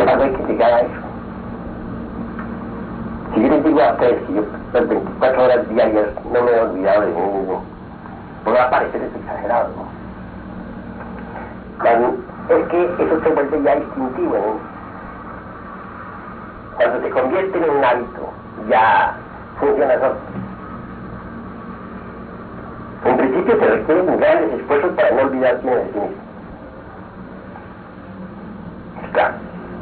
embargo hay que llegar a eso. Si yo les digo a ustedes que yo las 24 horas diarias no me he olvidado de mí mismo, podrá parecer exagerado, ¿no? Es que eso se vuelve ya instintivo, ¿no? Cuando se convierte en un hábito, ya funciona solo. En principio se requieren grandes esfuerzos para no olvidar quién es sí mismo. Claro.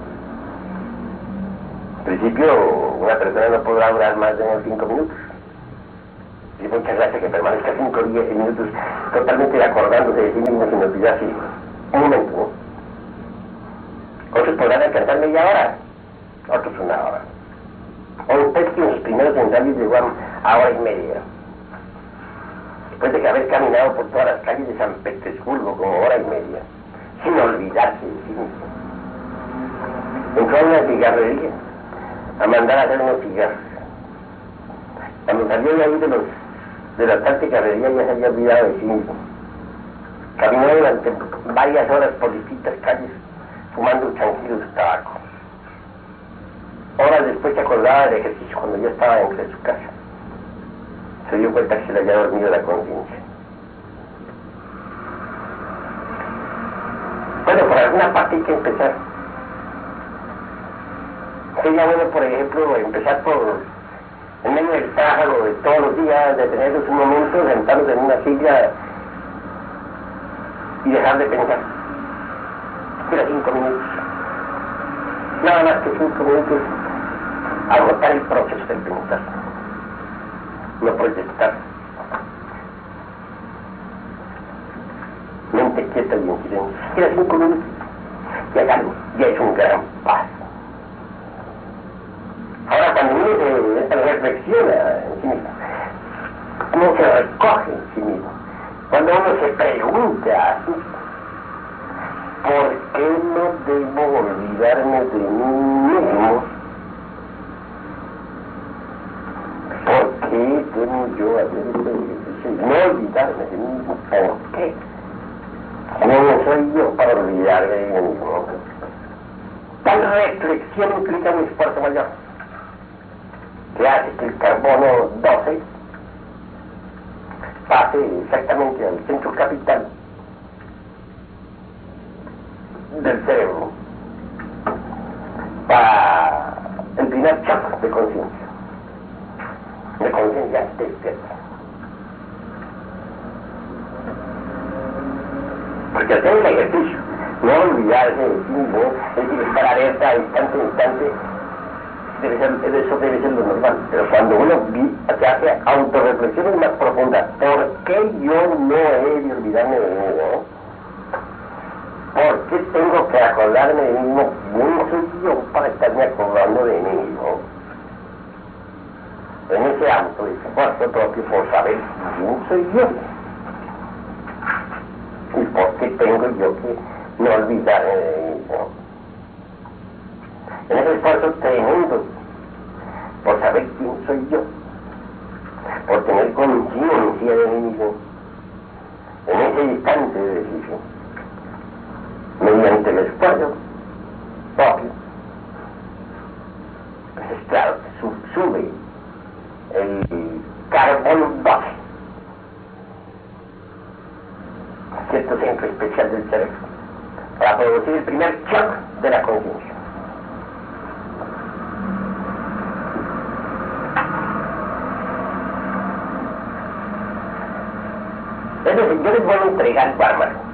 En principio, una persona no podrá durar más de unos 5 minutos. Y muchas gracias que permanezca 5 o 10 minutos totalmente acordándose de sí mismo sin olvidarse un momento, ¿no? Otros podrán alcanzar media hora, otros una hora. O usted que en sus primeros ensayos llegó a hora y media. Después de haber caminado por todas las calles de San Petersburgo como hora y media, sin olvidarse de sí mismo. Entró a una cigarrería a mandar a hacer unos cigarros. Cuando salió de ahí de la tal cigarrería ya se había olvidado de sí mismo. Caminó durante varias horas por distintas calles fumando tranquilo su tabaco. Horas después se acordaba del ejercicio cuando ya estaba dentro de su casa. Se dio cuenta que se le había dormido la conciencia. Bueno, por alguna parte hay que empezar. Sería bueno, por ejemplo, empezar por, en medio del tráfago de todos los días, detenernos un momento, sentarnos en una silla y dejar de pensar. Era 5 minutos. Nada más que 5 minutos, agotar el proceso del pensar. No proyectar. Mente quieta y en silencio. Era 5 minutos. Y hacerlo, ya es un gran paso. Ahora, cuando uno se reflexiona en sí mismo, uno se recoge en sí mismo, cuando uno se pregunta así, ¿por qué no debo olvidarme de mí mismo? ¿Por qué debo yo hacer este ejercicio? No olvidarme de mí mismo. ¿Por qué? ¿Quién soy yo para olvidarme de mí mismo? Tal reflexión implica un esfuerzo mayor, que hace que el carbono 12 pase exactamente al centro capital del cerebro para el primer choque de conciencia despierta. Porque hacer el ejercicio, no olvidarse de sí mismo, es decir, estar alerta instante a instante, eso debe ser lo normal. Pero cuando uno se hace autorreflexiones más profundas, ¿por qué yo no he de olvidarme de mí mismo? ¿Por qué tengo que acordarme de mí mismo? ¿Quién soy yo para estarme acordando de mí mismo? En ese autoesfuerzo propio por saber quién soy yo. ¿Y por qué tengo yo que no olvidarme de mí mismo? En ese esfuerzo tremendo por saber quién soy yo, por tener conciencia de mí mismo, en ese instante de decisión, mediante el esfuerzo propio, pues es claro que sube el carbono 12 a cierto centro especial del cerebro para producir el primer shock de la conciencia. Entonces, yo les voy a entregar Bárbaro.